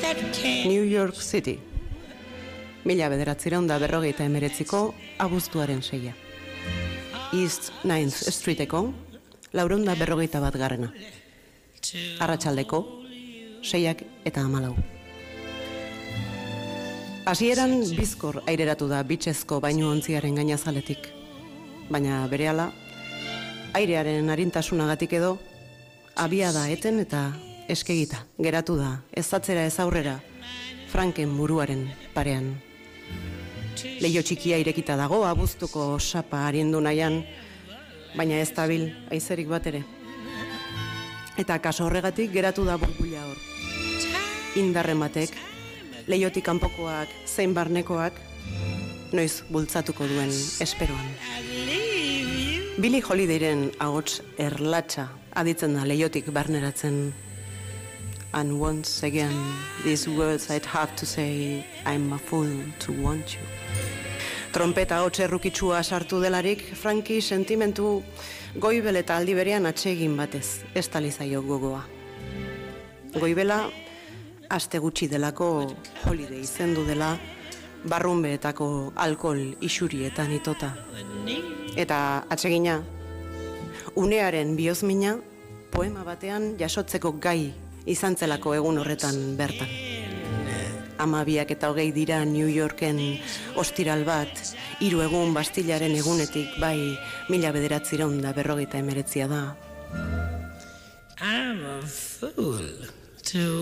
New York City. 1949ko abuztuaren 6. East 9th Streeteko 441 Arratsaldeko 6:14. Hasieran bizkor aireratu da bitxezko bainuontziaren gainazaletik, baina berehala airearen arintasunagatik edo abiada eten eta eskegita geratu da ezatzera ez aurrera Franken buruaren parean. Leiho txikia irekita dago abuztuko sapa arindu nahian, baina ez dabil haizerik bat ere. Eta kaso horregatik geratu da burbuila hor. Indarren batek, leihotik kanpokoak zein barnekoak, noiz bultzatuko duen esperoan. Billie Holidayren ahots erlatxa aditzen da leihotik barneratzen. And once again, these words I'd have to say, I'm a fool to want you. Trompeta ahots errukitsua sartu delarik, Franki sentimentu goibel eta aldi berean atsegin batez, ez talizaio gogoa. Goibela, aste gutxi delako Holiday izendu dela, barrunbeetako alkohol isurietan itota. Eta atsegina, unearen bihozmina, poema batean jasotzeko gai izan zelako egun horretan bertan. 12:20 dira New Yorken ostiral bat, 3 egun Bastilaren egunetik, bai 1949 da. I'm a fool to